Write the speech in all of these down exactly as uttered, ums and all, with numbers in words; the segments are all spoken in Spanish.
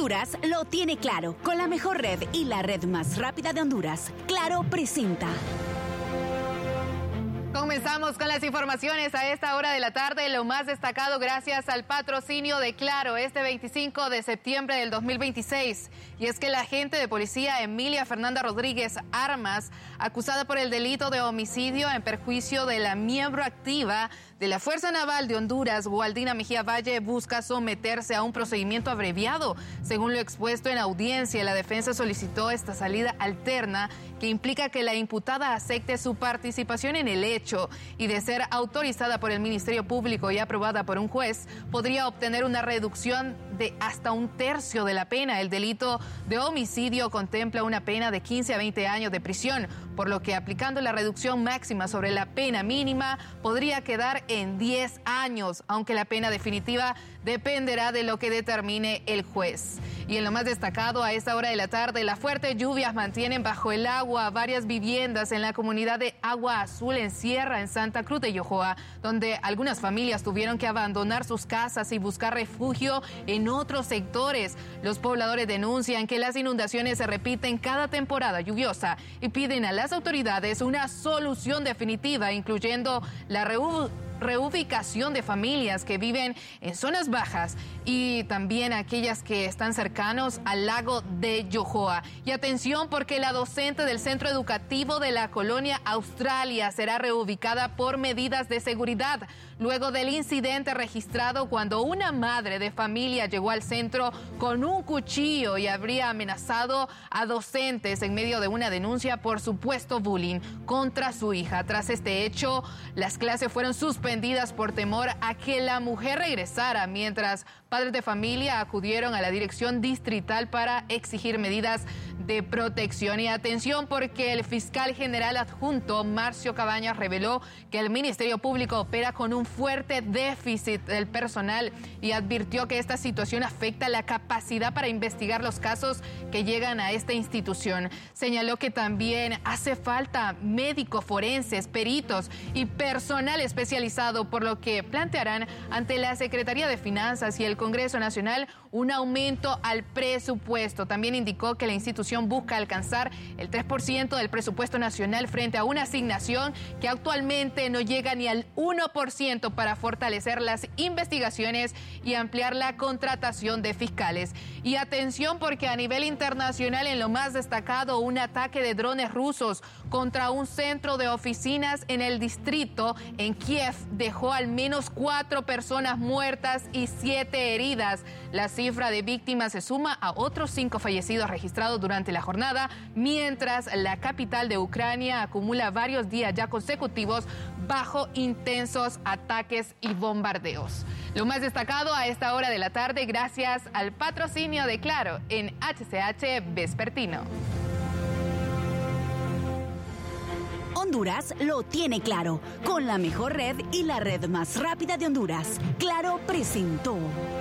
Honduras lo tiene claro. Con la mejor red y la red más rápida de Honduras, Claro presenta. Comenzamos con las informaciones a esta hora de la tarde, lo más destacado gracias al patrocinio de Claro este veinticinco de septiembre del dos mil veintiséis. Y es que la agente de policía Emilia Fernanda Rodríguez Armas, acusada por el delito de homicidio en perjuicio de la miembro activa de la Fuerza Naval de Honduras, Gualdina Mejía Valle, busca someterse a un procedimiento abreviado. Según lo expuesto en audiencia, la defensa solicitó esta salida alterna que implica que la imputada acepte su participación en el hecho y, de ser autorizada por el Ministerio Público y aprobada por un juez, podría obtener una reducción de hasta un tercio de la pena. El delito de homicidio contempla una pena de quince a veinte años de prisión, por lo que aplicando la reducción máxima sobre la pena mínima podría quedar en diez años, aunque la pena definitiva dependerá de lo que determine el juez. Y en lo más destacado a esta hora de la tarde, las fuertes lluvias mantienen bajo el agua varias viviendas en la comunidad de Agua Azul en Sierra, en Santa Cruz de Yojoa, donde algunas familias tuvieron que abandonar sus casas y buscar refugio en otros sectores. Los pobladores denuncian que las inundaciones se repiten cada temporada lluviosa y piden a las autoridades una solución definitiva, incluyendo la reu reubicación de familias que viven en zonas bajas y también aquellas que están cercanos al lago de Yojoa. Y atención, porque la docente del centro educativo de la colonia Australia será reubicada por medidas de seguridad luego del incidente registrado cuando una madre de familia llegó al centro con un cuchillo y habría amenazado a docentes en medio de una denuncia por supuesto bullying contra su hija. Tras este hecho, las clases fueron suspendidas por temor a que la mujer regresara, mientras padres de familia acudieron a la dirección distrital para exigir medidas de protección. Y atención, porque el fiscal general adjunto Marcio Cabañas reveló que el Ministerio Público opera con un fuerte déficit del personal y advirtió que esta situación afecta la capacidad para investigar los casos que llegan a esta institución. Señaló que también hace falta médicos forenses, peritos y personal especializado, por lo que plantearán ante la Secretaría de Finanzas y el Congreso Nacional un aumento al presupuesto. También indicó que la institución busca alcanzar el tres por ciento del presupuesto nacional frente a una asignación que actualmente no llega ni al uno por ciento para fortalecer las investigaciones y ampliar la contratación de fiscales. Y atención, porque a nivel internacional, en lo más destacado, un ataque de drones rusos contra un centro de oficinas en el distrito en Kiev dejó al menos cuatro personas muertas y siete heridas. La cifra de víctimas se suma a otros cinco fallecidos registrados durante la jornada, mientras la capital de Ucrania acumula varios días ya consecutivos bajo intensos ataques y bombardeos. Lo más destacado a esta hora de la tarde, gracias al patrocinio de Claro en H C H Vespertino. Honduras lo tiene claro. Con la mejor red y la red más rápida de Honduras, Claro presentó.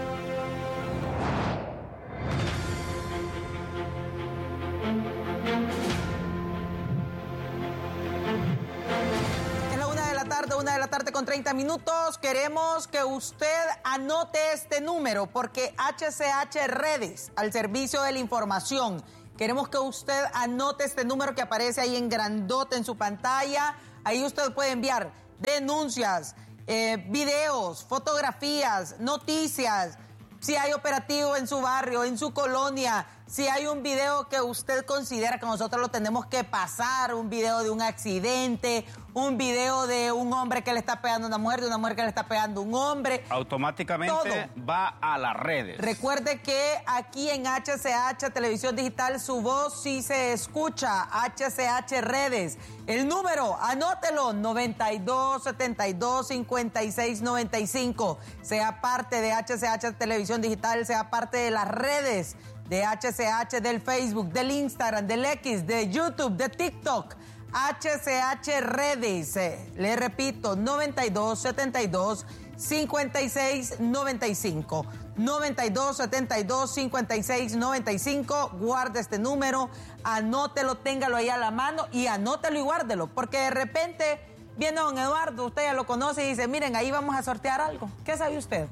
Una de la tarde con treinta minutos. Queremos que usted anote este número, porque H C H Redes, al servicio de la información, queremos que usted anote este número que aparece ahí en grandote en su pantalla. Ahí usted puede enviar denuncias, eh, videos, fotografías, noticias, si hay operativo en su barrio, en su colonia, si hay un video que usted considera que nosotros lo tenemos que pasar, un video de un accidente, un video de un hombre que le está pegando a una mujer, de una mujer que le está pegando a un hombre. Automáticamente todo va a las redes. Recuerde que aquí en H C H Televisión Digital su voz sí se escucha. H C H Redes. El número, anótelo, noventa y dos, setenta y dos, cincuenta y seis, noventa y cinco. Sea parte de H C H Televisión Digital, sea parte de las redes de H C H, del Facebook, del Instagram, del X, de YouTube, de TikTok. H C H Redes, le repito, noventa y dos, setenta y dos, cincuenta y seis, noventa y cinco. noventa y dos, setenta y dos, cincuenta y seis, noventa y cinco. Guarde este número, anótelo, téngalo ahí a la mano y anótelo y guárdelo, porque de repente viene don Eduardo, usted ya lo conoce y dice, miren, ahí vamos a sortear algo. ¿Qué sabe usted?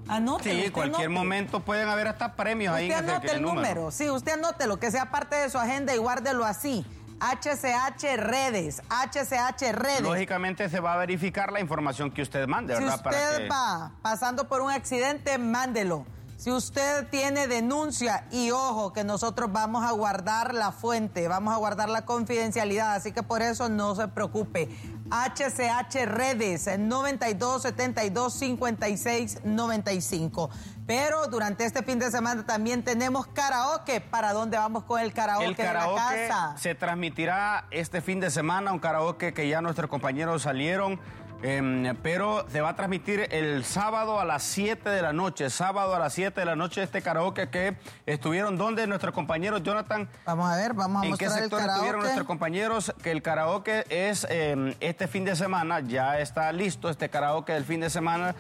Anótelo. Sí, cualquier anote. momento pueden haber hasta premios usted ahí en anote ese el número. número. Sí, usted anótelo, que sea parte de su agenda y guárdelo así. H C H Redes, H C H Redes. Lógicamente se va a verificar la información que usted mande, si ¿verdad? Si usted Para que... va pasando por un accidente, mándelo. Si usted tiene denuncia, y ojo, que nosotros vamos a guardar la fuente, vamos a guardar la confidencialidad, así que por eso no se preocupe. H C H Redes, noventa y dos, setenta y dos, cincuenta y seis, noventa y cinco. Pero durante este fin de semana también tenemos karaoke. ¿Para dónde vamos con el karaoke, el karaoke de la casa? Se transmitirá este fin de semana, un karaoke que ya nuestros compañeros salieron. Eh, pero se va a transmitir el sábado a las siete de la noche, sábado a las siete de la noche este karaoke que estuvieron donde nuestros compañeros, Jonathan. Vamos a ver, vamos a ¿En mostrar qué sector el karaoke? estuvieron nuestros compañeros? Que el karaoke es eh, este fin de semana, ya está listo este karaoke del fin de semana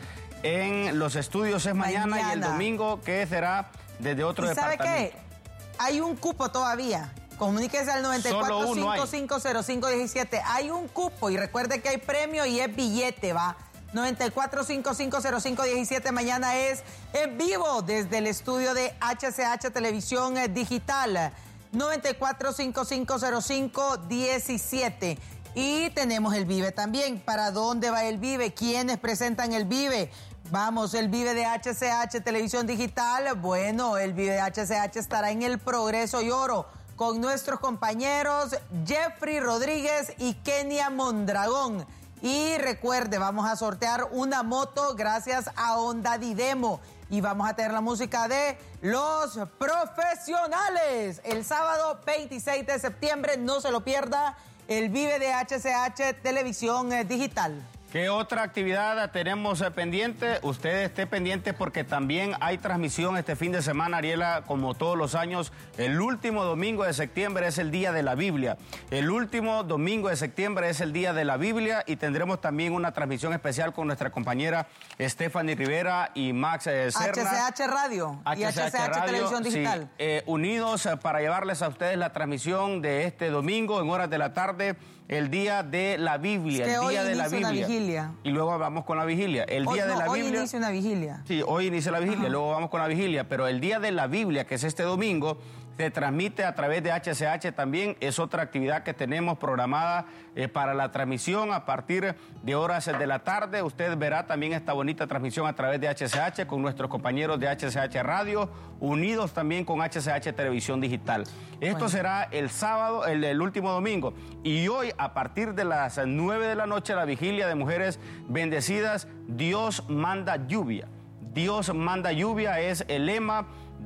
en los estudios es mañana, mañana. Y el domingo que será desde otro ¿Y departamento. ¿Sabe qué? Hay un cupo todavía. Comuníquese al noventa y cuatro, cincuenta y cinco, cero cinco diecisiete. Hay un cupo y recuerde que hay premio y es billete, ¿va? noventa y cuatro, cincuenta y cinco, cero cinco diecisiete. Mañana es en vivo desde el estudio de H C H Televisión Digital. noventa y cuatro, cincuenta y cinco, cero cinco diecisiete. Y tenemos el Vive también. ¿Para dónde va el Vive? ¿Quiénes presentan el Vive? Vamos, el Vive de H C H Televisión Digital. Bueno, el Vive de H C H estará en el Progreso y Oro con nuestros compañeros Jeffrey Rodríguez y Kenia Mondragón. Y recuerde, vamos a sortear una moto gracias a Honda Didemo. Y vamos a tener la música de Los Profesionales. El sábado veintiséis de septiembre, no se lo pierda, el Vive de H C H Televisión Digital. ¿Qué otra actividad tenemos pendiente? Usted esté pendiente porque también hay transmisión este fin de semana, Ariela, como todos los años. El último domingo de septiembre es el Día de la Biblia. El último domingo de septiembre es el Día de la Biblia y tendremos también una transmisión especial con nuestra compañera Stephanie Rivera y Max eh, Serna. H C H Radio y H C H, Radio, Televisión Digital. Sí, eh, unidos eh, para llevarles a ustedes la transmisión de este domingo en horas de la tarde. El Día de la Biblia, es que el Día hoy de la Biblia. Una vigilia. Y luego vamos con la vigilia. El hoy, Día no, de la hoy Biblia. Hoy inicia una vigilia. Sí, hoy inicia la vigilia, Ajá. Luego vamos con la vigilia. Pero el Día de la Biblia, que es este domingo, se transmite a través de H C H también. Es otra actividad que tenemos programada eh, para la transmisión a partir de horas de la tarde. Usted verá también esta bonita transmisión a través de H C H con nuestros compañeros de H C H Radio, unidos también con H C H Televisión Digital. Esto bueno. será el sábado, el, el último domingo. Y hoy, a partir de las nueve de la noche, la vigilia de mujeres bendecidas, Dios manda lluvia. Dios manda lluvia es el lema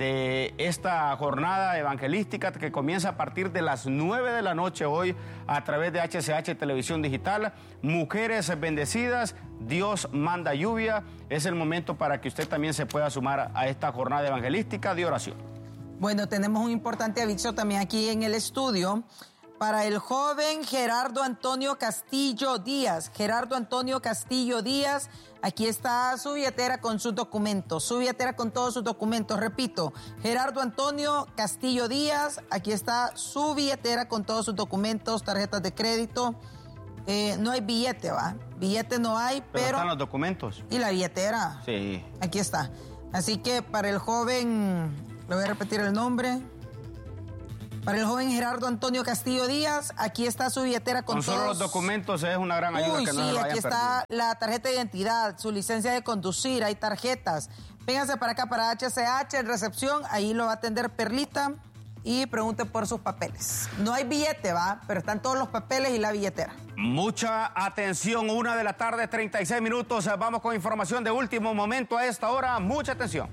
de esta jornada evangelística que comienza a partir de las nueve de la noche hoy a través de H C H Televisión Digital. Mujeres bendecidas, Dios manda lluvia. Es el momento para que usted también se pueda sumar a esta jornada evangelística de oración. Bueno, tenemos un importante aviso también aquí en el estudio para el joven Gerardo Antonio Castillo Díaz. Gerardo Antonio Castillo Díaz, aquí está su billetera con sus documentos, su billetera con todos sus documentos. Repito, Gerardo Antonio Castillo Díaz, aquí está su billetera con todos sus documentos, tarjetas de crédito. Eh, no hay billete, ¿va? Billete no hay, pero... Pero están los documentos. ¿Y la billetera? Sí. Aquí está. Así que para el joven, le voy a repetir el nombre... Para el joven Gerardo Antonio Castillo Díaz, aquí está su billetera con, con todos... solo los documentos es una gran ayuda. Uy, que sí, no se lo aquí está perdido. La tarjeta de identidad, su licencia de conducir, hay tarjetas. Vénganse para acá, para H C H, en recepción, ahí lo va a atender Perlita y pregunte por sus papeles. No hay billete, va, pero están todos los papeles y la billetera. Mucha atención, una de la tarde, treinta y seis minutos. Vamos con información de último momento a esta hora. Mucha atención.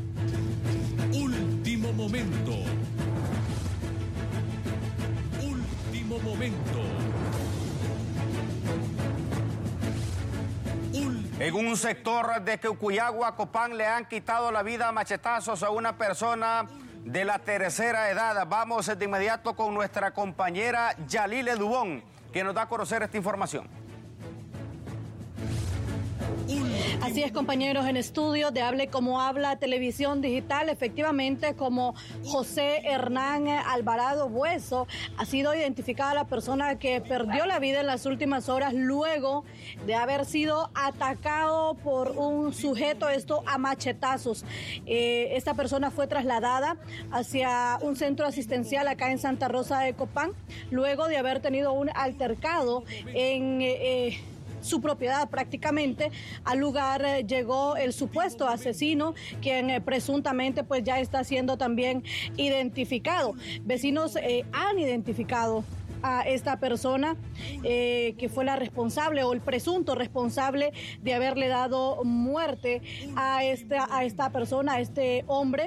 Último momento. Último momento. En un sector de Queucuyagua, Copán, le han quitado la vida a machetazos a una persona de la tercera edad. Vamos de inmediato con nuestra compañera Yalile Dubón, que nos da a conocer esta información. Así es, compañeros en estudio de Hable Como Habla Televisión Digital. Efectivamente, como José Hernán Alvarado Bueso, ha sido identificada la persona que perdió la vida en las últimas horas luego de haber sido atacado por un sujeto, esto a machetazos. Eh, esta persona fue trasladada hacia un centro asistencial acá en Santa Rosa de Copán, luego de haber tenido un altercado en... Eh, su propiedad prácticamente. Al lugar eh, llegó el supuesto asesino, quien eh, presuntamente pues ya está siendo también identificado. Vecinos eh, han identificado a esta persona eh, que fue la responsable o el presunto responsable de haberle dado muerte a esta, a esta persona, a este hombre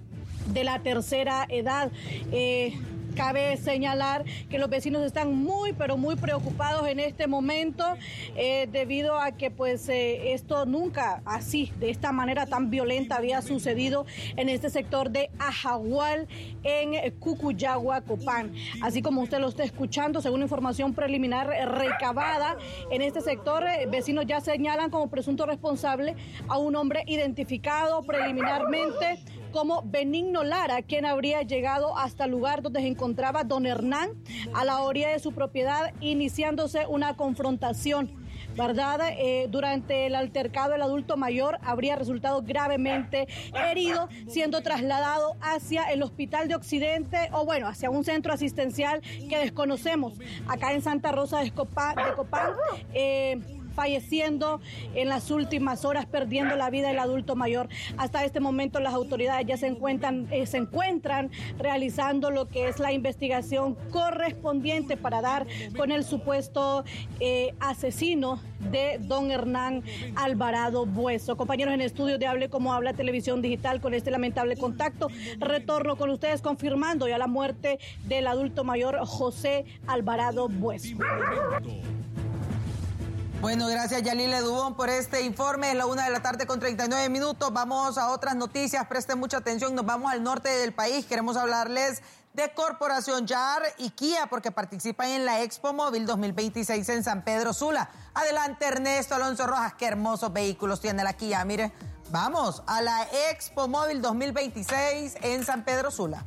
de la tercera edad. Eh, Cabe señalar que los vecinos están muy, pero muy preocupados en este momento eh, debido a que pues eh, esto nunca así, de esta manera tan violenta había sucedido en este sector de Ajagual, en Cucuyagua, Copán. Así como usted lo está escuchando, según información preliminar recabada en este sector, eh, vecinos ya señalan como presunto responsable a un hombre identificado preliminarmente como Benigno Lara, quien habría llegado hasta el lugar donde se encontraba don Hernán, a la orilla de su propiedad, iniciándose una confrontación, ¿verdad? Eh, durante el altercado, el adulto mayor habría resultado gravemente herido, siendo trasladado hacia el Hospital de Occidente, o bueno, hacia un centro asistencial que desconocemos, acá en Santa Rosa de Copán, de Copán eh, falleciendo en las últimas horas, perdiendo la vida el adulto mayor. Hasta este momento las autoridades ya se encuentran, eh, se encuentran realizando lo que es la investigación correspondiente para dar con el supuesto eh, asesino de don Hernán Alvarado Bueso. Compañeros en estudio de Hable Como Habla Televisión Digital, con este lamentable contacto, retorno con ustedes confirmando ya la muerte del adulto mayor José Alvarado Bueso. Bueno, gracias Yalile Dubón por este informe. Es la una de la tarde con treinta y nueve minutos. Vamos a otras noticias. Presten mucha atención. Nos vamos al norte del país. Queremos hablarles de Corporación Yar y Kia porque participan en la Expo Móvil dos mil veintiséis en San Pedro Sula. Adelante Ernesto Alonso Rojas. Qué hermosos vehículos tiene la Kia. Mire, vamos a la Expo Móvil dos mil veintiséis en San Pedro Sula.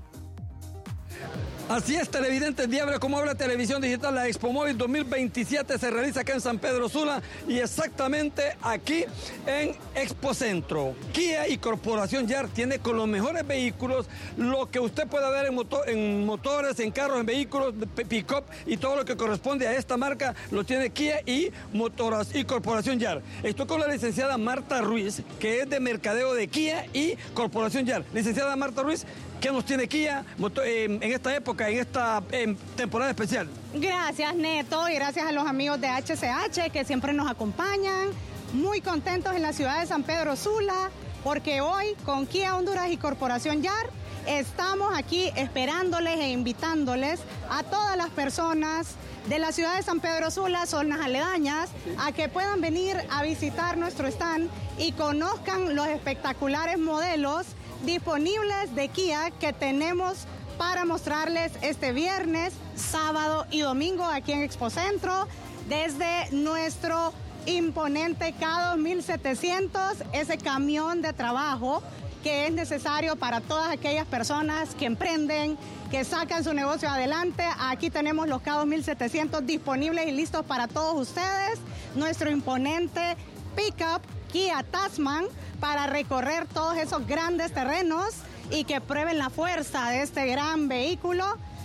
Así es, televidentes de Hable Como Habla Televisión Digital, la Expo Móvil dos mil veintisiete se realiza acá en San Pedro Sula y exactamente aquí en Expo Centro. Kia y Corporación Yar tiene con los mejores vehículos lo que usted pueda ver en, motor, en motores, en carros, en vehículos, pick-up y todo lo que corresponde a esta marca lo tiene Kia y, Motoras, y Corporación Yar. Estoy con la licenciada Marta Ruiz, que es de mercadeo de Kia y Corporación Yar. Licenciada Marta Ruiz, ¿qué nos tiene Kia en esta época, en esta en temporada especial? Gracias, Neto, y gracias a los amigos de H C H que siempre nos acompañan. Muy contentos en la ciudad de San Pedro Sula, porque hoy con Kia Honduras y Corporación Yar estamos aquí esperándoles e invitándoles a todas las personas de la ciudad de San Pedro Sula, zonas aledañas, a que puedan venir a visitar nuestro stand y conozcan los espectaculares modelos disponibles de Kia que tenemos para mostrarles este viernes, sábado y domingo aquí en Expo Centro, desde nuestro imponente K dos mil setecientos, ese camión de trabajo que es necesario para todas aquellas personas que emprenden, que sacan su negocio adelante. Aquí tenemos los K dos mil setecientos disponibles y listos para todos ustedes, nuestro imponente pickup Kia Tasman, para recorrer todos esos grandes terrenos y que prueben la fuerza de este gran vehículo.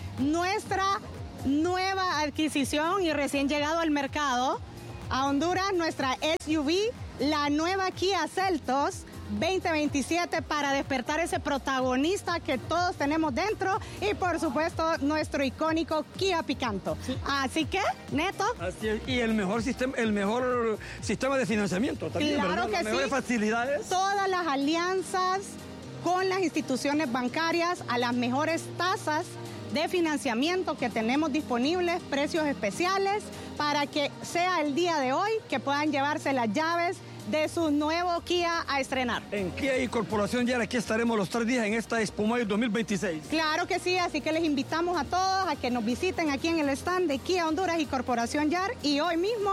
Nuestra nueva adquisición y recién llegado al mercado a Honduras, nuestra S U V, la nueva Kia Seltos veinte veintisiete, para despertar ese protagonista que todos tenemos dentro, y por supuesto nuestro icónico Kia Picanto. Sí. Así que, Neto. Así es, y el mejor sistema, el mejor sistema de financiamiento también, claro, ¿verdad? que Las mejores sí. facilidades. Todas las alianzas con las instituciones bancarias a las mejores tasas de financiamiento que tenemos disponibles, precios especiales, para que sea el día de hoy que puedan llevarse las llaves de su nuevo Kia a estrenar. En Kia y Corporación Yar, aquí estaremos los tres días en esta Expo Móvil dos mil veintiséis. Claro que sí, así que les invitamos a todos a que nos visiten aquí en el stand de Kia Honduras y Corporación Yar, y hoy mismo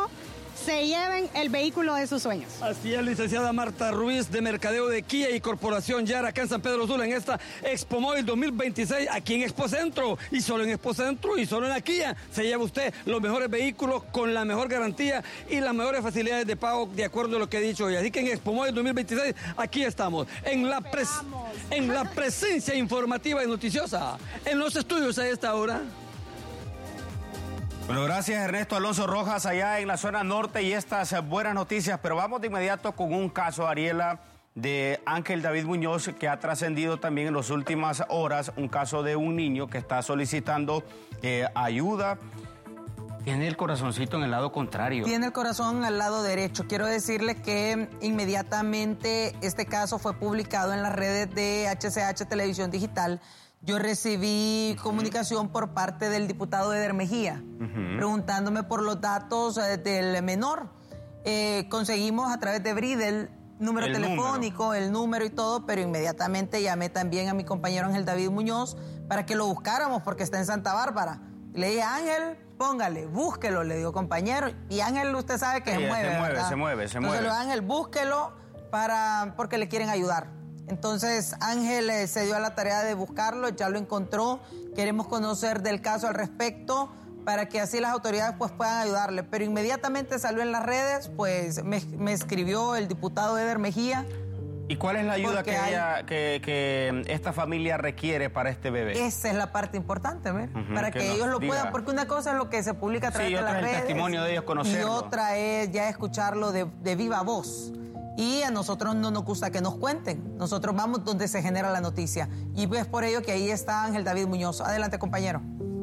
se lleven el vehículo de sus sueños. Así es, licenciada Marta Ruiz, de Mercadeo de Kia y Corporación Yar, acá en San Pedro Sula, en esta Expo Móvil dos mil veintiséis, aquí en Expo Centro. Y solo en Expo Centro y solo en la Kia se lleva usted los mejores vehículos con la mejor garantía y las mejores facilidades de pago de acuerdo a lo que he dicho hoy. Así que en Expo Móvil dos mil veintiséis, aquí estamos, en la, pres en la presencia informativa y noticiosa, en los estudios a esta hora. Bueno, gracias Ernesto Alonso Rojas allá en la zona norte y estas buenas noticias, pero vamos de inmediato con un caso, Ariela, de Ángel David Muñoz, que ha trascendido también en las últimas horas, un caso de un niño que está solicitando eh, ayuda. Tiene el corazoncito en el lado contrario. Tiene el corazón al lado derecho. Quiero decirle que inmediatamente este caso fue publicado en las redes de H C H Televisión Digital. Yo recibí comunicación por parte del diputado Eder Mejía, uh-huh. preguntándome por los datos eh, del menor. Eh, conseguimos a través de Bride el número el telefónico, número. el número y todo, pero inmediatamente llamé también a mi compañero Ángel David Muñoz para que lo buscáramos porque está en Santa Bárbara. Le dije, Ángel, póngale, búsquelo, le digo, compañero. Y Ángel, usted sabe que sí, se mueve, se mueve, ¿verdad? se mueve, se Entonces, mueve. Ángel, búsquelo para, porque le quieren ayudar. Entonces Ángel eh, se dio a la tarea de buscarlo, ya lo encontró, queremos conocer del caso al respecto para que así las autoridades pues puedan ayudarle, pero inmediatamente salió en las redes, pues me, me escribió el diputado Eder Mejía. ¿Y cuál es la ayuda que, hay... ella, que, que esta familia requiere para este bebé? Esa es la parte importante, ¿ver? Uh-huh, para que, que ellos lo diga. puedan, porque una cosa es lo que se publica a través sí, de las redes. redes. El testimonio de ellos, conocerlo. Y otra es ya escucharlo de, de viva voz. Y a nosotros no nos gusta que nos cuenten. Nosotros vamos donde se genera la noticia. Y es por ello que ahí está Ángel David Muñoz. Adelante, compañero.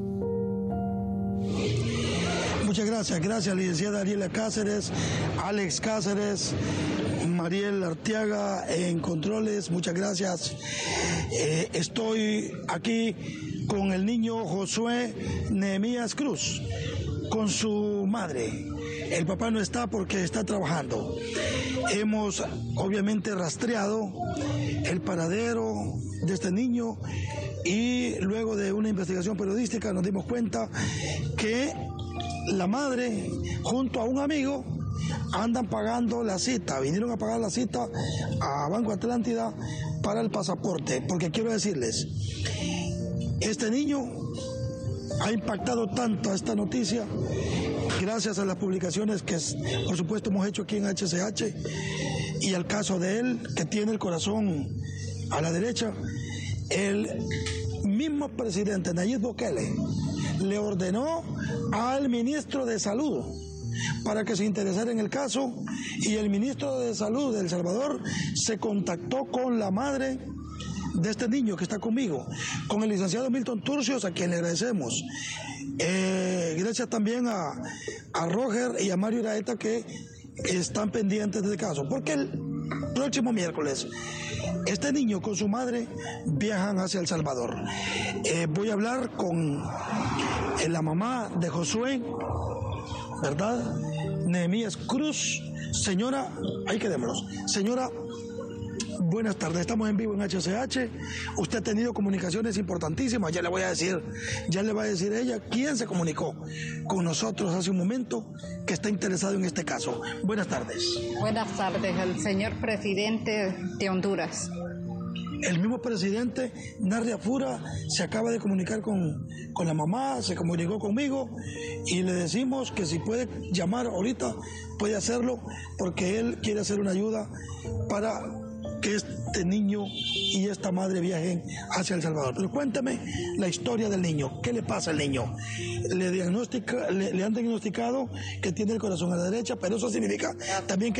Muchas gracias. Gracias, licenciada Ariela Cáceres, Alex Cáceres, Mariel Arteaga en controles. Muchas gracias. Eh, estoy aquí con el niño Josué Nehemías Cruz, con su madre. El papá no está porque está trabajando. Hemos obviamente rastreado el paradero de este niño y luego de una investigación periodística nos dimos cuenta que la madre junto a un amigo andan pagando la cita, vinieron a pagar la cita a Banco Atlántida para el pasaporte, porque quiero decirles, este niño ha impactado tanto a esta noticia gracias a las publicaciones que por supuesto hemos hecho aquí en H C H y al caso de él que tiene el corazón a la derecha. El mismo presidente Nayib Bukele le ordenó al ministro de Salud para que se interesara en el caso y el ministro de Salud de El Salvador se contactó con la madre de este niño que está conmigo, con el licenciado Milton Turcios, a quien le agradecemos. Eh, gracias también a, a Roger y a Mario Iraeta que están pendientes de este caso, porque el próximo miércoles este niño con su madre viajan hacia El Salvador. Eh, voy a hablar con eh, la mamá de Josué, ¿verdad? Nehemías Cruz. Señora, ahí quedémonos. Señora, buenas tardes, estamos en vivo en H C H. Usted ha tenido comunicaciones importantísimas, ya le voy a decir, ya le va a decir ella quién se comunicó con nosotros hace un momento que está interesado en este caso. Buenas tardes. Buenas tardes, el señor presidente de Honduras. El mismo presidente, Narria Fura, se acaba de comunicar con, con la mamá, se comunicó conmigo y le decimos que si puede llamar ahorita, puede hacerlo porque él quiere hacer una ayuda para que este niño y esta madre viajen hacia El Salvador. Pero cuéntame la historia del niño. ¿Qué le pasa al niño? Le, diagnostica, le, le han diagnosticado que tiene el corazón a la derecha, pero eso significa también que